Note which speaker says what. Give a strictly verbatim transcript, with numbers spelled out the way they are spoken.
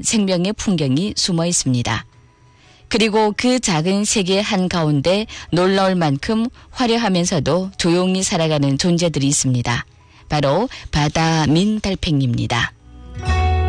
Speaker 1: 생명의 풍경이 숨어 있습니다. 그리고 그 작은 세계 한가운데 놀라울 만큼 화려하면서도 조용히 살아가는 존재들이 있습니다. 바로 바다 민달팽이입니다.